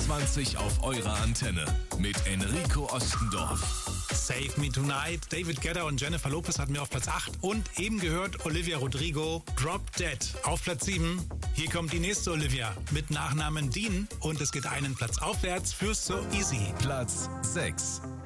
22 auf eurer Antenne mit Enrico Ostendorf. Save Me Tonight. David Guetta und Jennifer Lopez hatten wir auf Platz 8 und eben gehört Olivia Rodrigo, Drop Dead auf Platz 7. Hier kommt die nächste Olivia mit Nachnamen Dean und es geht einen Platz aufwärts für So Easy. Platz 6.